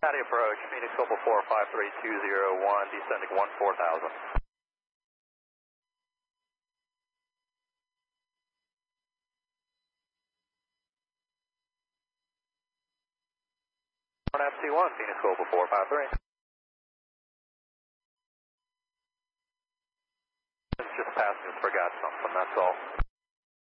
County approach, Phoenix Global 453201, descending 14,000. FC1, Phoenix Global 453. Just passengers forgot something, that's all.